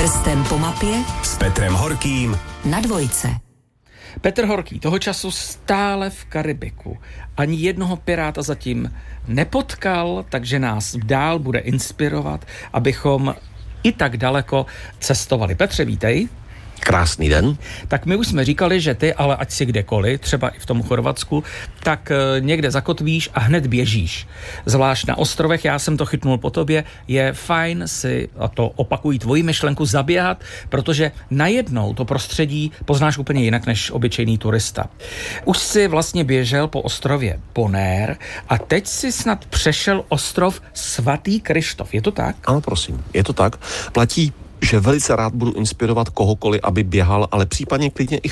Prstem po mapě s Petrem Horkým na Dvojce. Petr Horký toho času stále v Karibiku. Ani jednoho piráta zatím nepotkal, takže nás dál bude inspirovat, abychom i tak daleko cestovali. Petře, vítej. Krásný den. Tak my už jsme říkali, že ty, ale ať si kdekoliv, třeba i v tom Chorvatsku, tak někde zakotvíš a hned běžíš. Zvlášť na ostrovech, já jsem to chytnul po tobě, je fajn si, a to opakují tvoji myšlenku, zaběhat, protože najednou to prostředí poznáš úplně jinak než obyčejný turista. Už si vlastně běžel po ostrově Bonaire a teď si snad přešel ostrov Svatý Kryštof, je to tak? Ano, prosím, je to tak. Platí, že velice rád budu inspirovat kohokoliv, aby běhal, ale případně klidně i